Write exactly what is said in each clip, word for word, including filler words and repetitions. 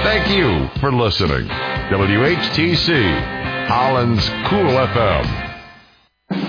Thank you for listening. W H T C, Holland's Cool F M.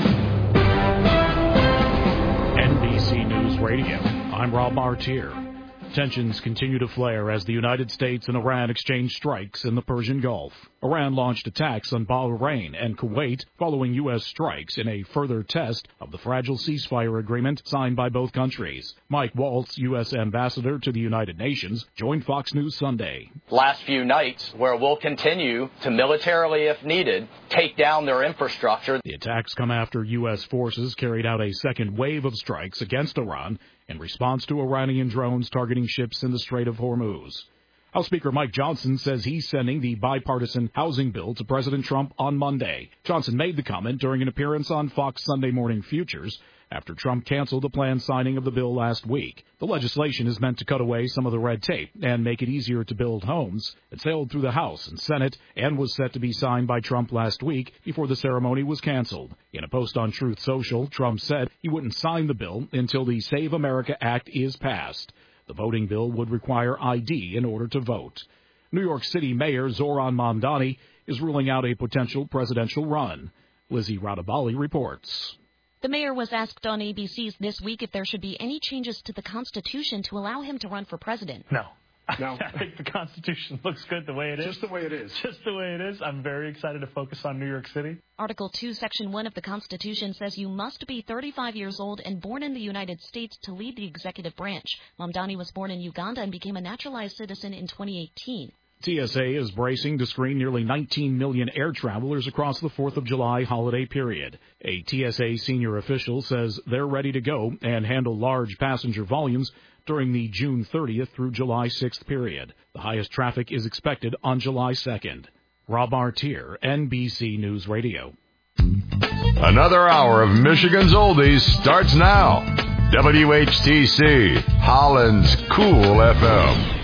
N B C News Radio. I'm Rob Martier. Tensions continue to flare as the United States and Iran exchange strikes in the Persian Gulf. Iran launched attacks on Bahrain and Kuwait following U S strikes in a further test of the fragile ceasefire agreement signed by both countries. Mike Waltz, U S ambassador to the United Nations, joined Fox News Sunday. Last few nights, where we'll continue to militarily, if needed, take down their infrastructure. The attacks come after U S forces carried out a second wave of strikes against Iran in response to Iranian drones targeting ships in the Strait of Hormuz. House Speaker Mike Johnson says he's sending the bipartisan housing bill to President Trump on Monday. Johnson made the comment during an appearance on Fox Sunday Morning Futures after Trump canceled the planned signing of the bill last week. The legislation is meant to cut away some of the red tape and make it easier to build homes. It sailed through the House and Senate and was set to be signed by Trump last week before the ceremony was canceled. In a post on Truth Social, Trump said he wouldn't sign the bill until the Save America Act is passed. The voting bill would require I D in order to vote. New York City Mayor Zoran Mamdani is ruling out a potential presidential run. Lizzie Radabali reports. The mayor was asked on A B C This Week if there should be any changes to the Constitution to allow him to run for president. No. No. I think the Constitution looks good the way it is. Just the way it is. Just the way it is. I'm very excited to focus on New York City. Article two, Section one of the Constitution says you must be thirty-five years old and born in the United States to lead the executive branch. Mamdani was born in Uganda and became a naturalized citizen in twenty eighteen. T S A is bracing to screen nearly nineteen million air travelers across the fourth of July holiday period. A T S A senior official says they're ready to go and handle large passenger volumes during the June thirtieth through July sixth period. The highest traffic is expected on July second. Rob Martier, N B C News Radio. Another hour of Michigan's Oldies starts now. W H T C, Holland's Cool F M.